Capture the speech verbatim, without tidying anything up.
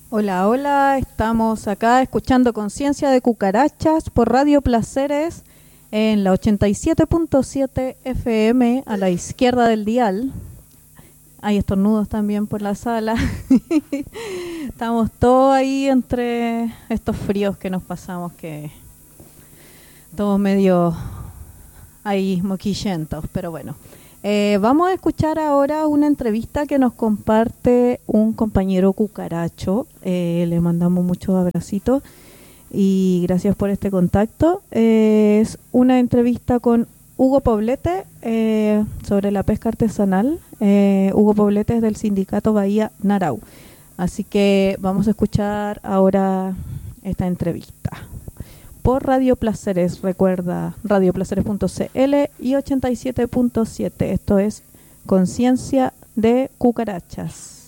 Hola, hola, estamos acá escuchando Conciencia de Cucarachas por Radio Placeres en la ochenta y siete punto siete F M a la izquierda del dial. Hay estornudos también por la sala. Estamos todos ahí entre estos fríos que nos pasamos, que todos medio ahí moquillentos, pero bueno. Eh, vamos a escuchar ahora una entrevista que nos comparte un compañero cucaracho. Eh, le mandamos muchos abracitos y gracias por este contacto. Eh, es una entrevista con Hugo Poblete eh, sobre la pesca artesanal. Eh, Hugo Poblete es del sindicato Bahía Narau. Así que vamos a escuchar ahora esta entrevista por Radio Placeres, recuerda, radio placeres punto c l y ochenta y siete punto siete. Esto es Conciencia de Cucarachas.